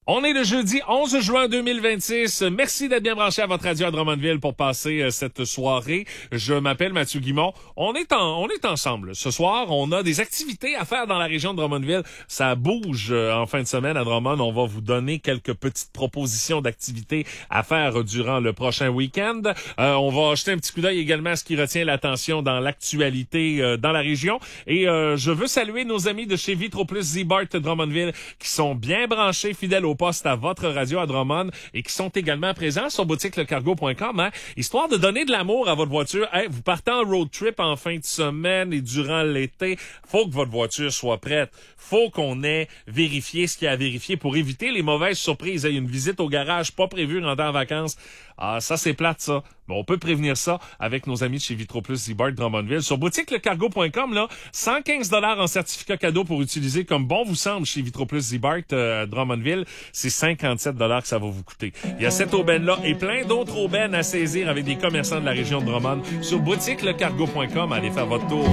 On est le jeudi 11 juin 2026. Merci d'être bien branché à votre radio à Drummondville pour passer cette soirée. Je m'appelle Mathieu Guimond. On est ensemble. Ce soir, on a des activités à faire dans la région de Drummondville. Ça bouge en fin de semaine à Drummond. On va vous donner quelques petites propositions d'activités à faire durant le prochain week-end. On va jeter un petit coup d'œil également à ce qui retient l'attention dans l'actualité dans la région. Et je veux saluer nos amis de chez Vitro Plus Z-Bart Drummondville qui sont bien branchés, fidèles au poste à votre radio à Drummond et qui sont également présents sur boutiquelecargo.com, histoire de donner de l'amour à votre voiture. Hey, vous partez en road trip en fin de semaine et durant l'été, faut que votre voiture soit prête. Faut qu'on ait vérifié ce qu'il y a à vérifier pour éviter les mauvaises surprises. Il y a une visite au garage pas prévue pendant en vacances. Ah, ça, c'est plate, ça. Mais on peut prévenir ça avec nos amis de chez Vitro Plus Z-Bart Drummondville. Sur boutiquelecargo.com, là, 115 $ en certificat cadeau pour utiliser comme bon vous semble chez Vitro Plus Z-Bart Drummondville. C'est 57 $ que ça va vous coûter. Il y a cette aubaine-là et plein d'autres aubaines à saisir avec des commerçants de la région de Drummond. Sur boutiquelecargo.com, allez faire votre tour.